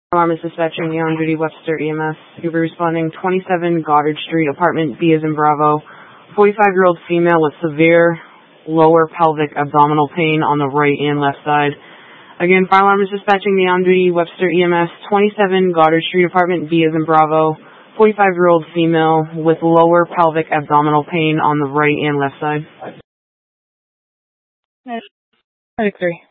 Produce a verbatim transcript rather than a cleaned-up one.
Alarm is dispatching the on-duty Webster E M S. You'll be responding twenty-seven Goddard Street, apartment B as in Bravo. forty-five-year-old female with severe lower pelvic abdominal pain on the right and left side. Again, fire alarm is dispatching the on-duty Webster E M S, twenty-seven Goddard Street, apartment B as in Bravo. forty-five-year-old female with lower pelvic abdominal pain on the right and left side. Medic three.